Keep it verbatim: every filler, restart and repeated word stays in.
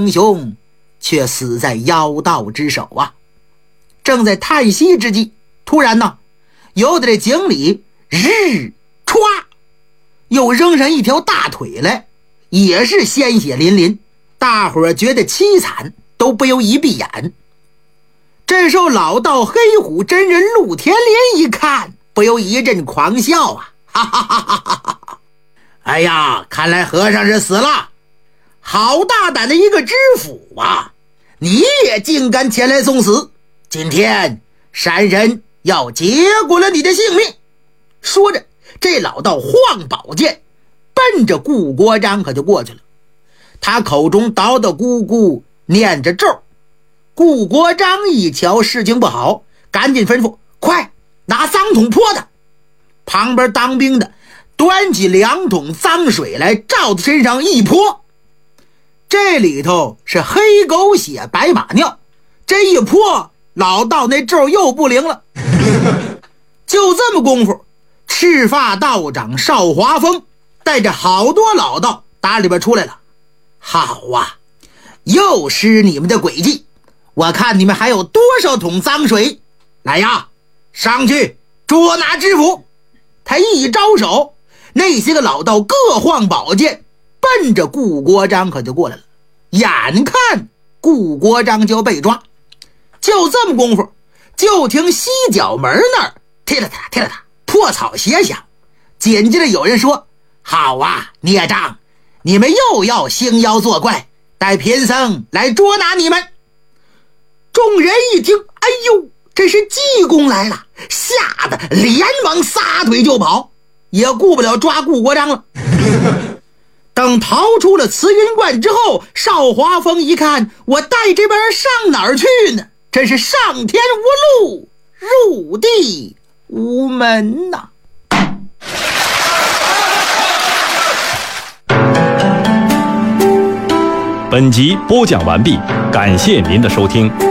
英雄却死在妖道之手啊！正在叹息之际，突然呢，有的这井里日歘又扔上一条大腿来，也是鲜血淋淋，大伙儿觉得凄惨，都不由一闭眼。这时候老道黑虎真人陆天连一看，不由一阵狂笑啊！哈哈哈哈哈哈！哎呀，看来和尚是死了，好大胆的一个知府啊！你也竟敢前来送死，今天山人要结果了你的性命。说着，这老道晃宝剑，奔着顾国璋可就过去了。他口中叨叨咕咕念着咒。顾国璋一瞧事情不好，赶紧吩咐：快拿脏桶泼他！旁边当兵的端起两桶脏水来，照他身上一泼，这里头是黑狗血白马尿，这一泼老道那咒又不灵了。就这么功夫，赤发道长邵华峰带着好多老道打里边出来了。好啊，又施你们的诡计，我看你们还有多少桶脏水，来呀，上去捉拿知府！他一招手，那些个老道各晃宝剑，奔着顾国璋可就过来了。眼看顾国璋就要被抓，就这么功夫，就听西角门那儿踢了他踢了他破草鞋响，紧接着有人说：好啊，孽障，你们又要兴妖作怪，待贫僧来捉拿你们。众人一听，哎呦，这是济公来了，吓得连忙撒腿就跑，也顾不了抓顾国璋了。等逃出了慈云观之后，邵华峰一看，我带这边上哪儿去呢？真是上天无路，入地无门呐、啊！ 本集播讲完毕，感谢您的收听。